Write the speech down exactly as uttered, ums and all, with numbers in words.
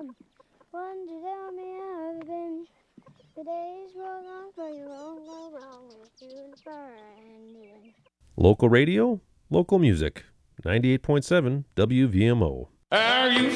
come. One to tell me how it's been. The days roll on, but you won't go wrong with you burning. Local radio, local music. ninety-eight point seven W V M O. Are you